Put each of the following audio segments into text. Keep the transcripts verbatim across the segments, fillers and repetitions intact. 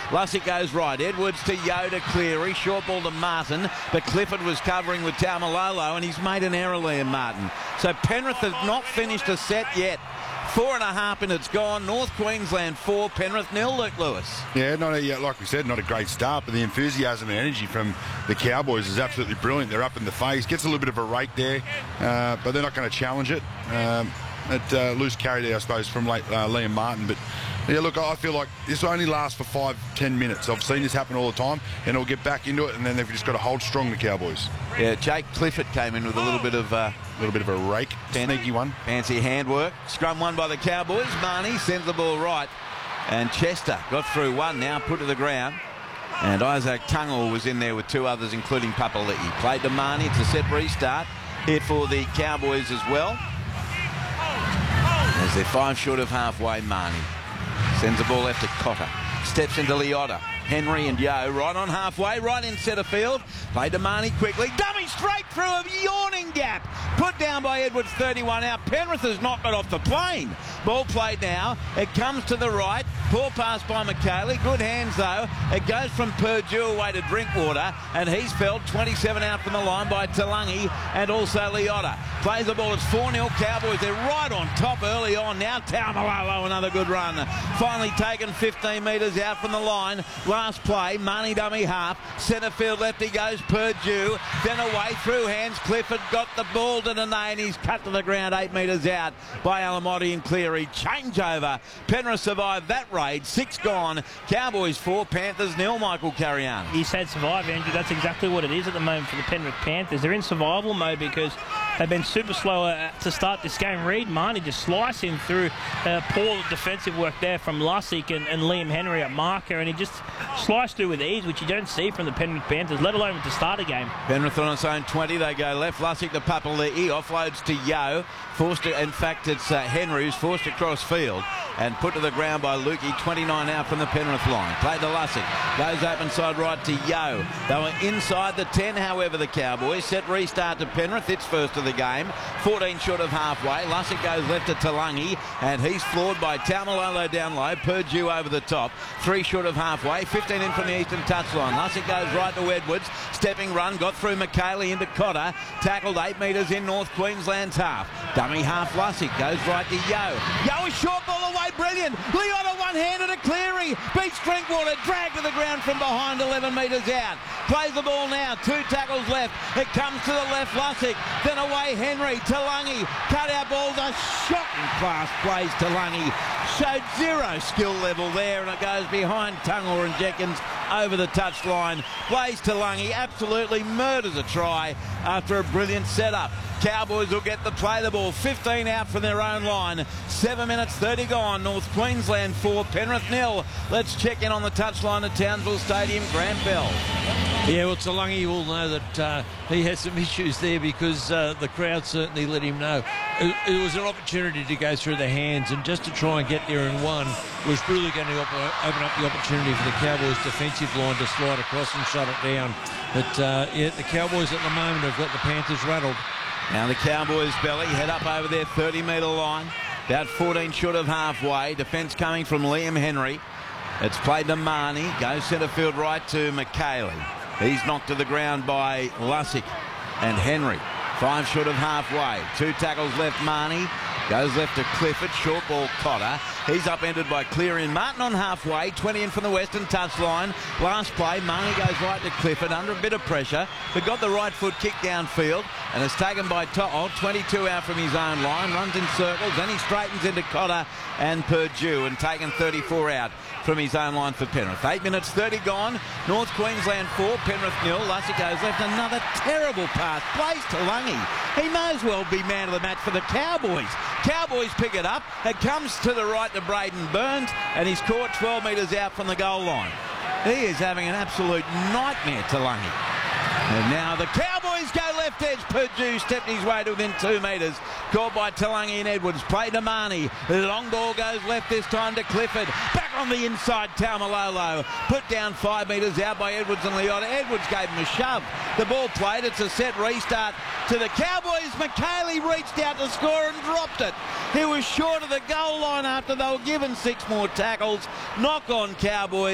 Lussick goes right. Edwards to Yo to Cleary. Short ball to Martin. But Clifford was covering with Taumalolo, and he's made an error, Liam Martin. So Penrith has not finished a set yet. Four and a half and it's gone. North Queensland four, Penrith nil, Luke Lewis. Yeah, not a, yeah, like we said, not a great start, but the enthusiasm and energy from the Cowboys is absolutely brilliant. They're up in the face. Gets a little bit of a rake there, uh, but they're not going to challenge it. Um, at uh, loose carry there, I suppose, from late, uh, Liam Martin. But yeah, look, I feel like this will only last for five, ten minutes. I've seen this happen all the time, and it'll get back into it, and then they've just got to hold strong, the Cowboys. Yeah, Jake Clifford came in with a little bit of uh, a little bit of a rake, sneaky one. Fancy handwork. Scrum won by the Cowboys. Marnie sends the ball right, and Chester got through one now, put to the ground. And Isaac Tungle was in there with two others, including Papali'i. Played to Marnie. It's a set restart here for the Cowboys as well. As they're five short of halfway, Marnie sends the ball left to Cotter. Steps into Leota. Henry and Yo right on halfway, right in centre field. Played to Marnie quickly. Dummy straight through a yawning gap. Put down by Edwards, thirty-one out. Penrith has not got off the plane. Ball played now. It comes to the right. Poor pass by McKaylee. Good hands though. It goes from Purdue away to Drinkwater, and he's felled. twenty-seven out from the line by Talangi and also Leota. Plays the ball. It's four nil Cowboys. They're right on top early on. Now Taumalolo, another good run. Finally taken fifteen metres out from the line. Last play, Marnie dummy half. Centre field left he goes. Purdue. Then away through hands. Clifford got the ball to Nene, and he's cut to the ground eight metres out by Alamotti and Cleary. Changeover. Penrith survived that raid. Six gone. Cowboys four, Panthers nil. Michael Carrion. You said survive, Andrew. That's exactly what it is at the moment for the Penrith Panthers. They're in survival mode because they've been super slow uh, to start this game. Reid Marnie just slicing through uh, poor defensive work there from Lussick and, and Liam Henry at marker, and he just sliced through with ease, which you don't see from the Penrith Panthers, let alone to start a game. Penrith on its own twenty. They go left. Lussick to Papali'i. Offloads to Yo. Forced to, in fact, it's uh, Henry who's forced across field and put to the ground by Lukey. twenty-nine out from the Penrith line. Played to Lussick. Goes open side right to Yo. They were inside the ten, however, the Cowboys. Set restart to Penrith. It's first of the game. fourteen short of halfway. Lussick goes left to Talangi, and he's floored by Taumalolo down low. Purdue over the top. Three short of halfway. fifteen in from the eastern touchline. Lussick goes right to Edwards. Stepping run. Got through McKaylee into Cotter. Tackled eight metres in North Queensland's half. Dummy half Lussick goes right to Yo. Yo, a short ball away. Brilliant. Leota one-handed to Cleary. Beats Drinkwater. Dragged to the ground from behind eleven metres out. Plays the ball now. Two tackles left. It comes to the left. Lussick. Then away Henry. Talangi. Cut out balls. A shocking class plays Talangi. Showed zero skill level there, and it goes behind Tungle and Jenkins over the touchline. Plays Talangi. Absolutely murders a try after a brilliant setup. Cowboys will get the play the ball. fifteen out from their own line. seven minutes thirty gone. North Queensland four, Penrith nil. Let's check in on the touchline at Townsville Stadium. Grant Bell. Yeah, well, Talangi will know that uh, he has some issues there because uh, the crowd certainly let him know. It, it was an opportunity to go through the hands, and just to try and get there in one was really going to op open up the opportunity for the Cowboys' defensive line to slide across and shut it down. But uh, yeah, the Cowboys at the moment have got the Panthers rattled. Now the Cowboys, Belly, head up over their thirty metre line. About fourteen short of halfway. Defence coming from Liam Henry. It's played to Marnie. Goes centre field right to McKaylee. He's knocked to the ground by Lussick and Henry. Five short of halfway. Two tackles left, Marnie. Goes left to Clifford. Short ball, Cotter. He's upended by Cleary and Martin on halfway. twenty in from the western touchline. Last play, Marnie goes right to Clifford under a bit of pressure, but got the right foot kick downfield, and it's taken by To'o. twenty-two out from his own line. Runs in circles. Then he straightens into Cotter and Purdue, and taken thirty-four out from his own line for Penrith. Eight minutes thirty gone. North Queensland four, Penrith nil. Lussick goes left. Another terrible pass. Plays Talangi. He may as well be man of the match for the Cowboys. Cowboys pick it up. It comes to the right to Braden Burns, and he's caught twelve metres out from the goal line. He is having an absolute nightmare, Talangi. And now the Cowboys go left edge. Purdue stepped his way to within two metres. Caught by Talangi and Edwards. Played to Marnie. The long ball goes left this time to Clifford. Back on the inside, Taumalolo. Put down five metres out by Edwards and Leota. Edwards gave him a shove. The ball played. It's a set restart to the Cowboys. McKaylee reached out to score and dropped it. He was short of the goal line after they were given six more tackles. Knock on Cowboys.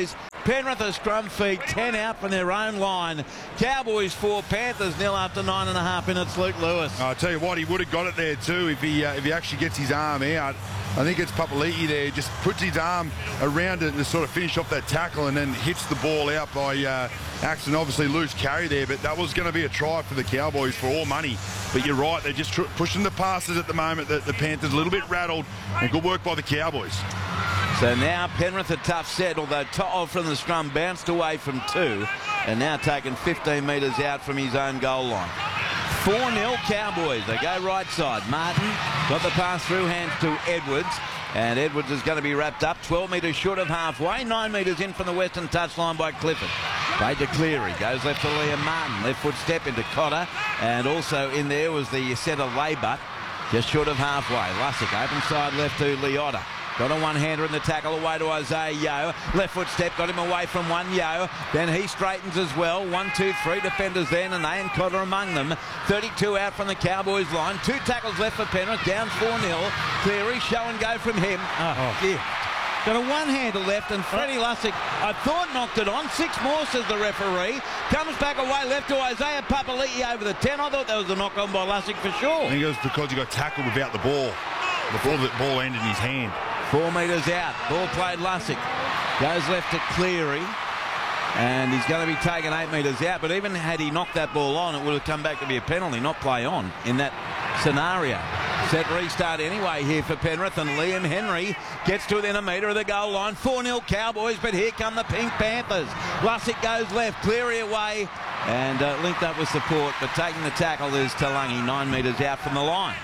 Penrith a scrum feed, ten out from their own line. Cowboys four, Panthers nil after nine and a half minutes. Luke Lewis. I'll tell you what, he would have got it there too if he uh, if he actually gets his arm out. I think it's Papali'i there, just puts his arm around it to sort of finish off that tackle and then hits the ball out by uh, accident. Obviously loose carry there, but that was going to be a try for the Cowboys for all money. But you're right, they're just tr pushing the passes at the moment. The, the Panthers a little bit rattled, and good work by the Cowboys. So now Penrith a tough set, although To'o from the scrum bounced away from two and now taken fifteen metres out from his own goal line. four nil Cowboys. They go right side. Martin got the pass through hands to Edwards, and Edwards is going to be wrapped up twelve metres short of halfway, nine metres in from the western touchline by Clifford. Played to Cleary, goes left to Liam Martin, left foot step into Cotter, and also in there was the centre Laybutt, just short of halfway. Lussick open side left to Leota. Got a one-hander in the tackle away to Isaiah Yeo. Left foot step, got him away from one Yeo. Then he straightens as well. One, two, three defenders then, and they and Cotter among them. thirty-two out from the Cowboys line. Two tackles left for Penrith, down four nil. Cleary, show and go from him. Oh, oh. Yeah. Got a one-hander left, and Freddie Lussick, I thought, knocked it on. Six more, says the referee. Comes back away left to Isaiah Papali'i over the ten. I thought that was a knock-on by Lussick for sure. I think it was because he got tackled without the ball. The ball, the ball ended in his hand. Four metres out. Ball played Lussick. Goes left to Cleary. And he's going to be taken eight metres out. But even had he knocked that ball on, it would have come back to be a penalty, not play on in that scenario. Set restart anyway here for Penrith, and Liam Henry gets to within a metre of the goal line. four nil Cowboys, but here come the Pink Panthers. Lussick goes left, Cleary away, and uh, linked up with support, but taking the tackle is Talangi, nine metres out from the line.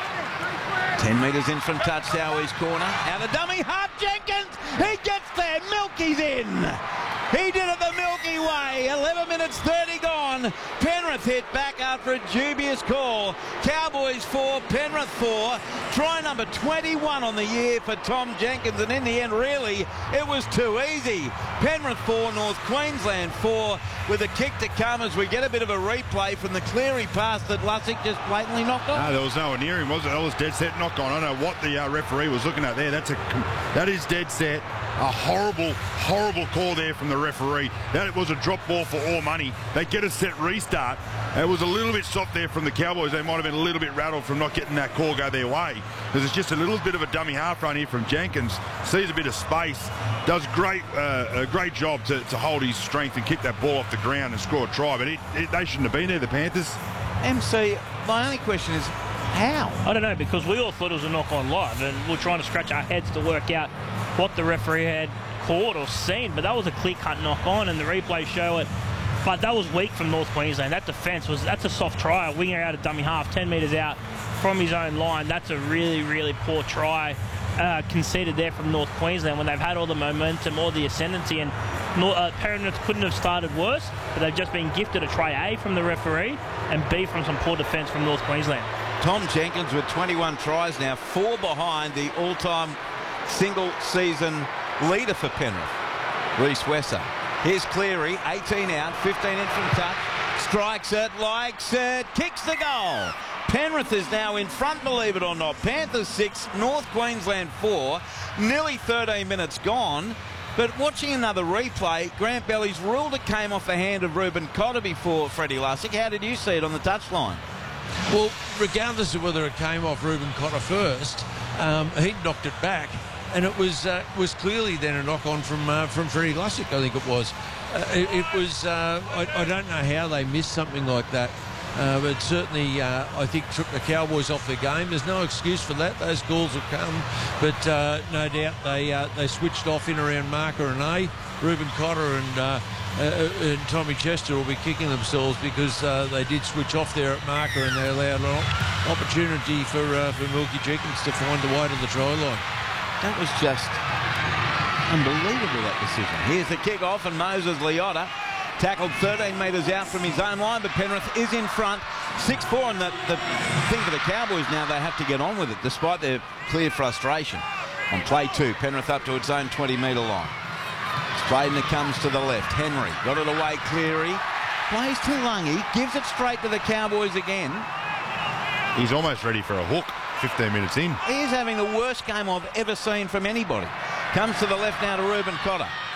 ten metres in from Touchdowi's corner. Out of dummy, Hart Jenkins. He gets there. Milky's in. He did it the Milky way. eleven minutes thirty gone. Penrith hit back after a dubious call. Cowboys four, Penrith four. Try number twenty-one on the year for Tom Jenkins. And in the end, really, it was too easy. Penrith four, North Queensland four, with a kick to come as we get a bit of a replay from the Cleary pass that Lussick just blatantly knocked off. No, there was no one near him, was it? That was dead set knock on. I don't know what the uh, referee was looking at there. That's a, that is dead set. A horrible, horrible call there from the referee. That was a drop ball for all money. They get a set restart. It was a little bit soft there from the Cowboys. They might have been a little bit rattled from not getting that call go their way. There's just a little bit of a dummy half run here from Jenkins. Sees a bit of space. Does great, uh, a great job to, to hold his strength and kick that ball off the ground and score a try. But it, it, they shouldn't have been there, the Panthers. M C, my only question is, how? I don't know, because we all thought it was a knock-on live, and we're trying to scratch our heads to work out what the referee had caught or seen, but that was a clear-cut knock-on, and the replays show it. But that was weak from North Queensland. That defence was, that's a soft try. A winger out of dummy half, ten metres out from his own line. That's a really, really poor try uh, conceded there from North Queensland when they've had all the momentum, all the ascendancy, and uh, Penrith couldn't have started worse, but they've just been gifted a try A from the referee and B from some poor defence from North Queensland. Tom Jenkins with twenty-one tries now, four behind the all-time single-season leader for Penrith, Reece Wesser. Here's Cleary, eighteen out, fifteen in from touch. Strikes it, likes it, kicks the goal. Penrith is now in front, believe it or not. Panthers six, North Queensland four. Nearly thirteen minutes gone. But watching another replay, Grant Bellies ruled it came off the hand of Reuben Cotter before Freddie Lussick. How did you see it on the touchline? Well, regardless of whether it came off Reuben Cotter first, um, he knocked it back, and it was uh, was clearly then a knock-on from uh, from Freddie Lussick, I think it was. Uh, it, it was, uh, I, I don't know how they missed something like that, uh, but certainly uh, I think took the Cowboys off their game. There's no excuse for that. Those calls have come, but uh, no doubt they uh, they switched off in around marker and A. Reuben Cotter and, uh, uh, and Tommy Chester will be kicking themselves because uh, they did switch off there at marker and they allowed an opportunity for uh, for Milky Jenkins to find the way to the try line. That was just unbelievable, that decision. Here's the kick-off, and Moses Leota tackled thirteen metres out from his own line, but Penrith is in front, six four, and the, the thing for the Cowboys now, they have to get on with it, despite their clear frustration. On play two, Penrith up to its own twenty metre line. Braden comes to the left. Henry got it away. Cleary plays to Lungy, gives it straight to the Cowboys again. He's almost ready for a hook. fifteen minutes in. He is having the worst game I've ever seen from anybody. Comes to the left now to Reuben Cotter.